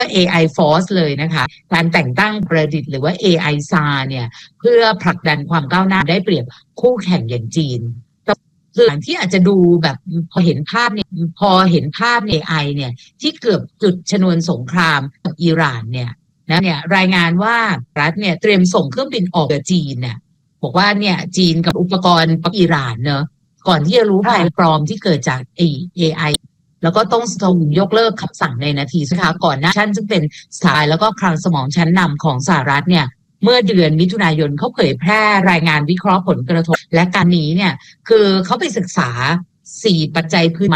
AI Force เลยนะคะการแต่งตั้งประดิษฐ์หรือว่า AI SAR เนี่ยเพื่อผลักดันความก้าวหน้าได้เปรียบคู่แข่งอย่างจีนคืออย่างที่อาจจะดูแบบพอเห็นภาพใน AI เนี่ยที่เกือบจุดชนวนสงครามกับอิหร่านเนี่ยรายงานว่ารัฐเนี่ยเตรียมส่งเครื่องบินออกจากจีนเนี่ยบอกว่าเนี่ยจีนกับอุปกรณ์อิหร่านเนอะก่อนที่จะรู้ภัยปลอมที่เกิดจาก AI แล้วก็ต้องยกเลิกคำสั่งในนาทีนะคะก่อนหน้าชั้นซึ่งเป็นสายแล้วก็คลังสมองชั้นนำของสหรัฐเนี่ยเมื่อเดือนมิถุนายนเขาเผยแพร่รายงานวิเคราะห์ผลกระทบและการนี้เนี่ยคือเขาไปศึกษา4 ปัจจัยพื้น